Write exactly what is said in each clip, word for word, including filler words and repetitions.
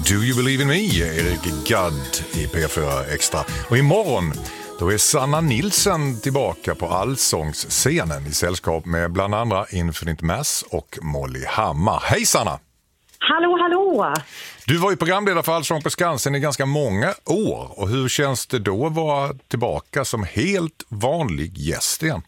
Do You Believe In Me, Erik Gadd i P fyra Extra. Och imorgon då är Sanna Nilsson tillbaka på allsångsscenen i sällskap med bland andra Infinite Mass och Molly Hammar. Hej Sanna! Hallå, hallå! Du var ju programledare för Allsång på Skansen i ganska många år. Och hur känns det då att vara tillbaka som helt vanlig gäst igen?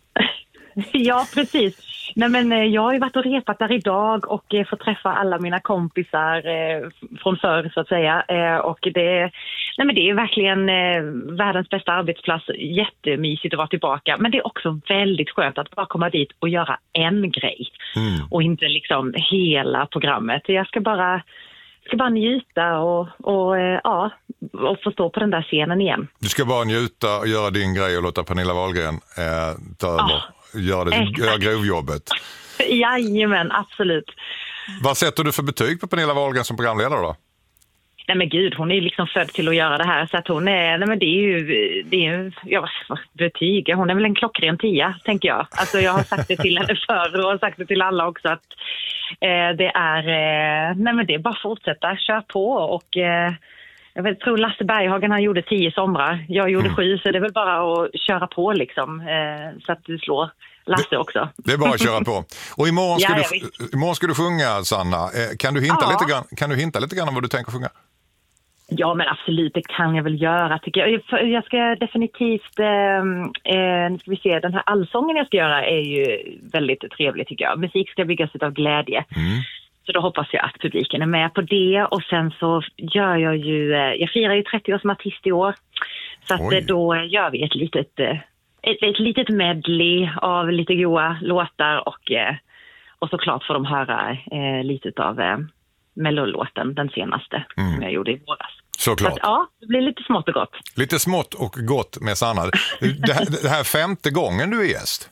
Ja, precis. Nej, men jag har ju varit och repat där idag och eh, fått träffa alla mina kompisar eh, från förr så att säga. Eh, och det, nej, men det är verkligen eh, världens bästa arbetsplats. Jättemysigt att vara tillbaka. Men det är också väldigt skönt att bara komma dit och göra en grej. Mm. Och inte liksom hela programmet. Jag ska bara... ska bara njuta och, och, ja, och få stå på den där scenen igen. Du ska bara njuta och göra din grej och låta Pernilla Wahlgren eh, ta över. Ah, göra det, göra grovjobbet. Jajamän, absolut. Vad sätter du för betyg på Pernilla Wahlgren som programledare då? Nej men gud, hon är ju liksom född till att göra det här. Så att hon är, nej men det är ju, det är ju, ja, betyg. Hon är väl en klockren tia, tänker jag. Alltså jag har sagt det till henne förr och har sagt det till alla också att eh, det är, eh, nej men det är bara att fortsätta, kör på och eh, jag vet, tror Lasse Berghagen han gjorde tio somrar. Jag gjorde mm. sju, så det är väl bara att köra på liksom eh, så att du slår Lasse också. Det är bara att köra på. Och imorgon ska, ja, du, imorgon ska du sjunga, Sanna. Kan du, hinta ja. lite grann, kan du hinta lite grann om vad du tänker sjunga? Ja, men absolut, det kan jag väl göra, tycker jag. Jag ska definitivt, eh, eh, nu ska vi se, den här allsången jag ska göra är ju väldigt trevlig tycker jag. Musik ska byggas av glädje. Mm. Så då hoppas jag att publiken är med på det. Och sen så gör jag ju, eh, jag firar ju trettio år som artist i år. Så att eh, då gör vi ett litet, eh, ett, ett litet medley av lite goa låtar. Och, eh, och såklart får de höra eh, lite av eh, mellolåten, den senaste mm. som jag gjorde i våras. Såklart. Så att, ja, det blir lite smått och gott. Lite smått och gott med Sanna. Det här, det här femte gången du är gäst.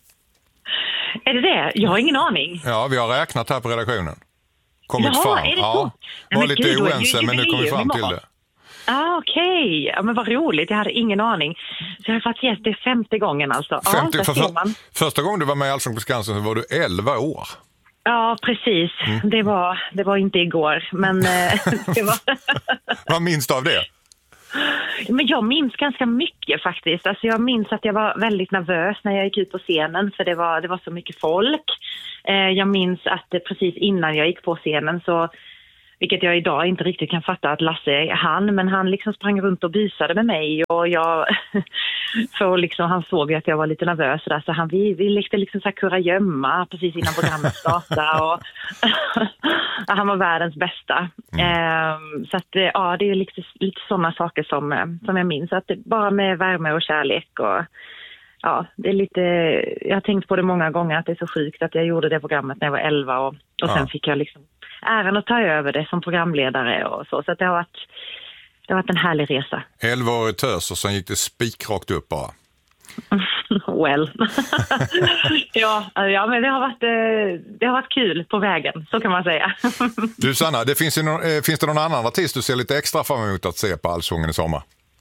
Är det det? Jag har ingen aning. Ja, vi har räknat här på redaktionen. Kommit ja, fram. Är det ja, var Nej, lite gud, oense, men nu kom vi fram till det. Ah, okej. Okay. Ja, men vad roligt. Jag hade ingen aning. Så jag har fått gäst det femte gången alltså. femtio, ja, för, för, första gången du var med i Allsång på Skansen så var du elva år. Ja, precis. Mm. Det, var, det var inte igår, men det var... Vad minns du av det? Men jag minns ganska mycket faktiskt. Alltså jag minns att jag var väldigt nervös när jag gick ut på scenen för det var, det var så mycket folk. Eh, jag minns att precis innan jag gick på scenen så, vilket jag idag inte riktigt kan fatta att Lasse är han, men han liksom sprang runt och busade med mig och jag, för liksom, han såg att jag var lite nervös där, så han, vi, vi lekte liksom så här kurragömma precis innan programmet startade och han var världens bästa. Mm. Um, så att ja, det är lite, lite sådana saker som, som jag minns, att det, bara med värme och kärlek och ja, det är lite, jag har tänkt på det många gånger att det är så sjukt att jag gjorde det programmet när jag var elva och, och ja. sen fick jag liksom äran att ta över det som programledare och så. Så att det har varit, det har varit en härlig resa. elva år i tös och sen gick det spikrakt upp bara. Well. ja, ja, men det har, varit, det har varit kul på vägen, så kan man säga. Du Sanna, det finns, någon, finns det någon annan artist du ser lite extra fram emot att se på Allsången i sommar?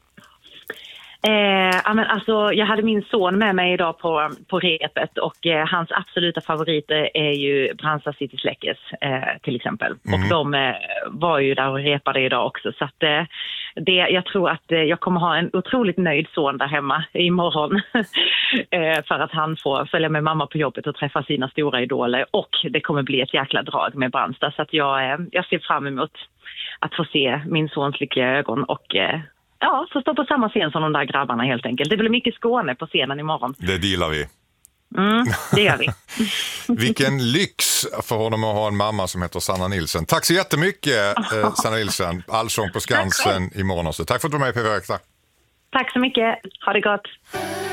Eh, ja, men alltså, jag hade min son med mig idag på, på repet och eh, hans absoluta favoriter är ju Brandsta City Släckes eh, till exempel. Mm. Och de eh, var ju där och repade idag också. Så att, eh, det, jag tror att eh, jag kommer ha en otroligt nöjd son där hemma imorgon. eh, för att han får följa med mamma på jobbet och träffa sina stora idoler. Och det kommer bli ett jäkla drag med Brandsta. Så att jag, eh, jag ser fram emot att få se min sons lyckliga ögon och... Eh, Ja, så stå på samma scen som de där grabbarna helt enkelt. Det blir mycket Skåne på scenen imorgon. Det delar vi. Mm, det gör vi. Vilken lyx för honom att ha en mamma som heter Sanna Nilsson. Tack så jättemycket, eh, Sanna Nilsson. Allsång på Skansen imorgon också. Tack för att du var med på P fyra Extra. Tack så mycket. Ha det gott.